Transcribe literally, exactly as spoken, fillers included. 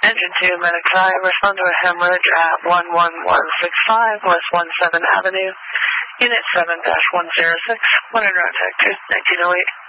Engine two, medic five, respond to a hemorrhage at one one one six five West one seventh Avenue, Unit seven dash one zero six, one in route tech two, nineteen oh eight.